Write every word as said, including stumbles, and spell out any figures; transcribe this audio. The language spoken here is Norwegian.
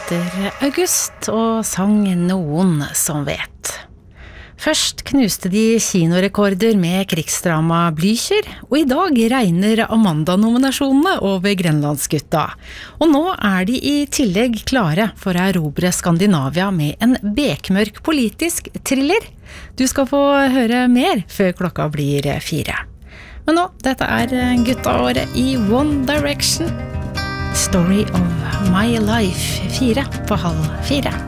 heter August og sang Noen som vet. Først knuste de kinorekorder med krigsdrama Blücher, og i dag regner Amanda-nominasjonene over Grenlandsgutta. Og nå er de i tillegg klare for å erobre Skandinavia med en bekmørk politisk thriller. Du skal få høre mer før klokka blir fire. Men nå, dette er guttaåret i One Direction. Story of my life, fire på halv fire.